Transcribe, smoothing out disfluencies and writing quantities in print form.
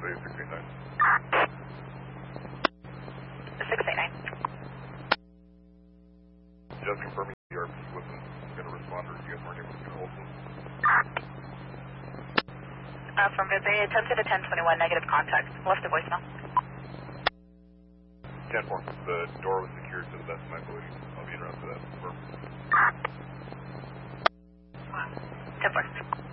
say 689. 689. Just confirming the ERP wasn't going to respond, or you guys weren't able to get a hold of them. From they attempted a 1021 negative contact. Left a voicemail. 10-4. The door was secured to the best of my ability. I'll be in around for that. 10-4.